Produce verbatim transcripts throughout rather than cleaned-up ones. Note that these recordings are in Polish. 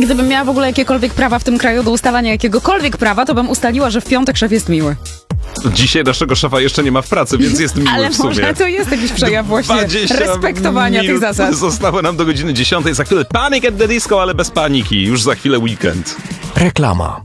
gdybym miała w ogóle jakiekolwiek prawa w tym kraju do ustalania jakiegokolwiek prawa, to bym ustaliła, że w piątek szef jest miły. Dzisiaj naszego szefa jeszcze nie ma w pracy, więc jest miły Ale w sumie. może to jest jakiś przejaw właśnie respektowania tych zasad. Zostało nam do godziny dziesiątej. Za chwilę Panic at the Disco, ale bez paniki. Już za chwilę weekend. Reklama.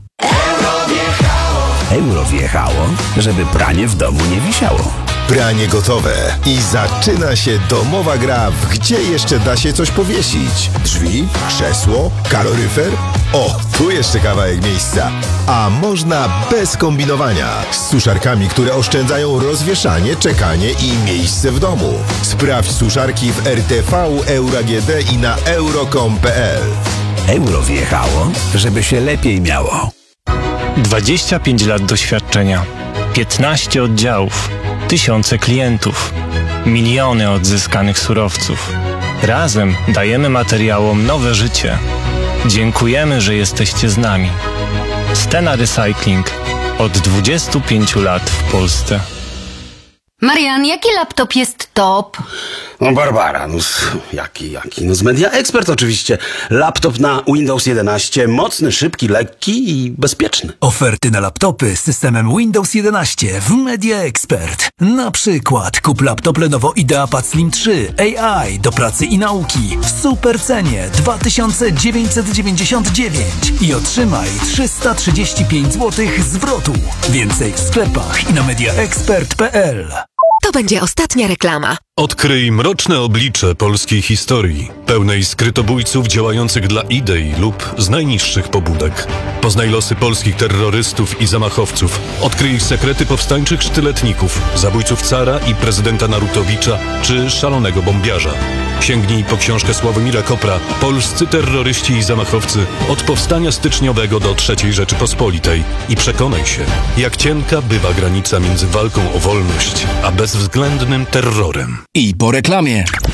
Euro wjechało, żeby pranie w domu nie wisiało. Pranie gotowe i zaczyna się domowa gra w gdzie jeszcze da się coś powiesić. Drzwi, krzesło, kaloryfer? O, tu jeszcze kawałek miejsca. A można bez kombinowania. Z suszarkami, które oszczędzają rozwieszanie, czekanie i miejsce w domu. Sprawdź suszarki w R T V, Euro A G D i na euro kropka com kropka p l. Euro wjechało, żeby się lepiej miało. dwadzieścia pięć lat doświadczenia, piętnaście oddziałów, tysiące klientów, miliony odzyskanych surowców. Razem dajemy materiałom nowe życie. Dziękujemy, że jesteście z nami. Stena Recycling od dwudziestu pięciu lat w Polsce. Marian, jaki laptop jest top? No Barbara, no z, jaki, jaki? No z Media Expert oczywiście. Laptop na Windows jedenaście, mocny, szybki, lekki i bezpieczny. Oferty na laptopy z systemem Windows jedenaście w Media Expert. Na przykład kup laptop Lenovo IdeaPad Slim trzy A I do pracy i nauki w super cenie dwa tysiące dziewięćset dziewięćdziesiąt dziewięć i otrzymaj trzysta trzydzieści pięć złotych zwrotu. Więcej w sklepach i na media expert kropka p l. To będzie ostatnia reklama. Odkryj mroczne oblicze polskiej historii, pełnej skrytobójców działających dla idei lub z najniższych pobudek. Poznaj losy polskich terrorystów i zamachowców. Odkryj ich sekrety powstańczych sztyletników, zabójców cara i prezydenta Narutowicza czy szalonego bombiarza. Sięgnij po książkę Sławomira Kopra Polscy terroryści i zamachowcy od powstania styczniowego do trzeciej Rzeczypospolitej i przekonaj się, jak cienka bywa granica między walką o wolność a bezwzględnym terrorem. I po reklamie.